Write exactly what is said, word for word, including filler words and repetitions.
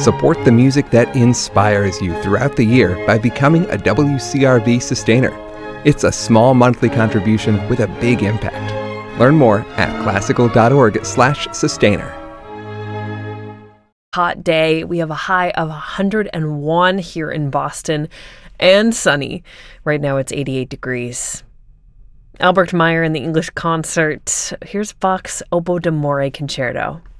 Support the music that inspires you throughout the year by becoming a W C R V sustainer. It's a small monthly contribution with a big impact. Learn more at classical.org slash sustainer. Hot day. We have a high of one hundred one here in Boston and sunny. Right now it's eighty-eight degrees. Albert Meyer and the English Concert. Here's Bach's Oboe d'Amore Concerto.